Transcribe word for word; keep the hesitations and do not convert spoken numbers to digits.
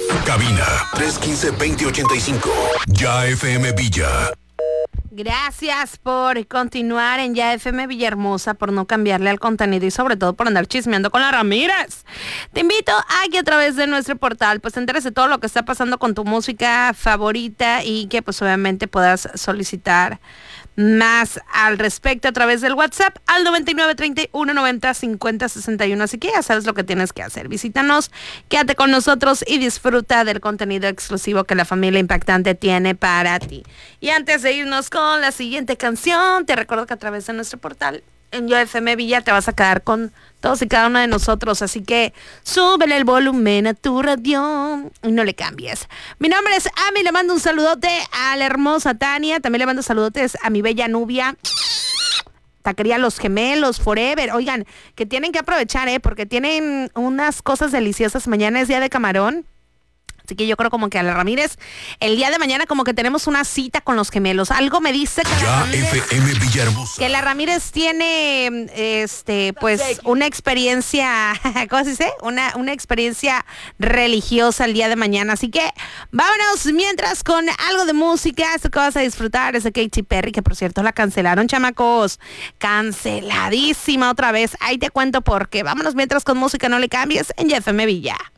Cabina tres uno cinco, dos cero ocho cinco. Ya F M Villa. Gracias por continuar en Ya F M Villahermosa, por no cambiarle al contenido y sobre todo por andar chismeando con la Ramírez. Te invito a que a través de nuestro portal pues te enteres de todo lo que está pasando con tu música favorita y que pues obviamente puedas solicitar más al respecto a través del WhatsApp al noventa y nueve, treinta y uno, noventa, cincuenta, sesenta y uno. Así que ya sabes lo que tienes que hacer. Visítanos, quédate con nosotros y disfruta del contenido exclusivo que la familia impactante tiene para ti. Y antes de irnos con la siguiente canción, te recuerdo que a través de nuestro portal en Yo F M Villa te vas a quedar con todos y cada uno de nosotros, así que súbele el volumen a tu radio y no le cambies. Mi nombre es Ami, le mando un saludote a la hermosa Tania, también le mando saludotes a mi bella Nubia, Taquería Los Gemelos, Forever. Oigan, que tienen que aprovechar, ¿eh? Porque tienen unas cosas deliciosas. Mañana es día de camarón. Así que yo creo como que a la Ramírez, el día de mañana como que tenemos una cita con Los Gemelos. Algo me dice que, Ya la Ramírez, F M Villahermosa. que la Ramírez tiene, este, pues, una experiencia, ¿cómo se dice? Una, una experiencia religiosa el día de mañana. Así que vámonos mientras con algo de música. Esto que vas a disfrutar es de Katy Perry, que por cierto la cancelaron, chamacos. Canceladísima otra vez. Ahí te cuento por qué. Vámonos mientras con música, no le cambies en Ya F M Villa.